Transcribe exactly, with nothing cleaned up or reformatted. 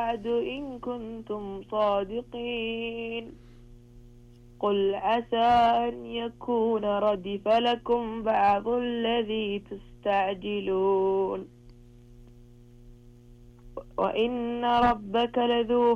بعد إن كنتم صادقين قل عسى أن يكون ردف لكم بعض الذي تستعجلون وإن ربك لذو